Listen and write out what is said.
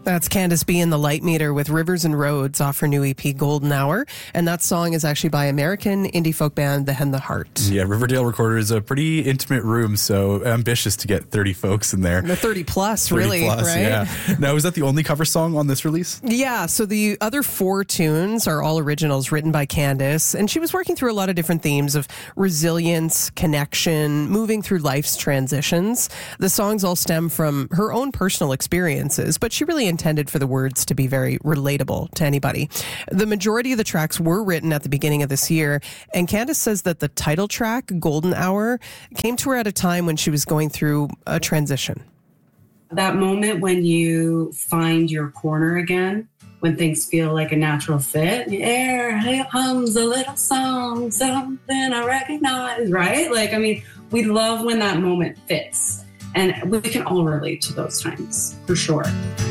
That's Candace B and the Light Meter with Rivers and Roads off her new EP Golden Hour. And that song is actually by American indie folk band The Hen the Heart. Yeah, Riverdale Recorder is a pretty intimate room, so ambitious to get 30 folks in there. The 30 plus, really, right? Yeah. Now, is that the only cover song on this release? Yeah, so the other 4 tunes are all originals written by Candace, and she was working through a lot of different themes of resilience, connection, moving through life's transitions. The songs all stem from her own personal experiences, but she really intended for the words to be very relatable to anybody. The majority of the tracks were written at the beginning of this year, and Candace says that the title track, Golden Hour, came to her at a time when she was going through a transition. That moment when you find your corner again, when things feel like a natural fit, here hums a little song, something I recognize, right? We love when that moment fits, and we can all relate to those times, for sure.